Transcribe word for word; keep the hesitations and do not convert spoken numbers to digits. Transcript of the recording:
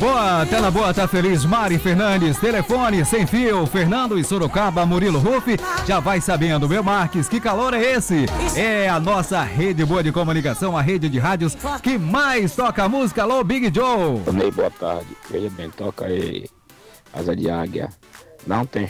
Boa, tela boa, tá feliz, Mari Fernandes, telefone sem fio, Fernando e Sorocaba, Murilo Ruff, já vai sabendo, meu Marques, que calor é esse? É a nossa rede boa de comunicação, a rede de rádios que mais toca música. Alô, Big Joe. Ney, boa tarde, veja bem, toca aí Asa de Águia, não tem